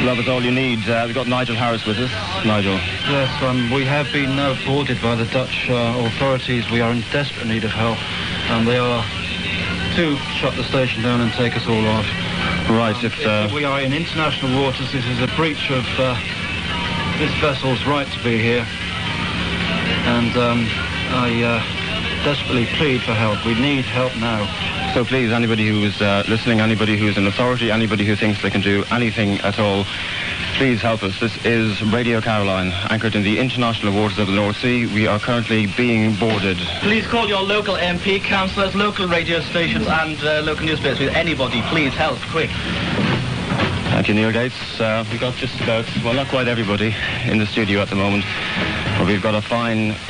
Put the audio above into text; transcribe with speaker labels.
Speaker 1: Love is all you need. We've got Nigel Harris with us. Nigel.
Speaker 2: Yes, we have been now boarded by the Dutch authorities. We are in desperate need of help, and they are to shut the station down and take us all off.
Speaker 1: Right,
Speaker 2: if we are in international waters, this is a breach of this vessel's right to be here, and I desperately plead for help. We need help now.
Speaker 1: So please, anybody who is listening, anybody who is in authority, anybody who thinks they can do anything at all, please help us. This is Radio Caroline, anchored in the international waters of the North Sea. We are currently being boarded.
Speaker 3: Please call your local MP, councillors, local radio stations and local newspapers. With anybody, please help, quick.
Speaker 1: Thank you, Neil Gates. We've got just about, well, not quite everybody in the studio at the moment, but we've got a fine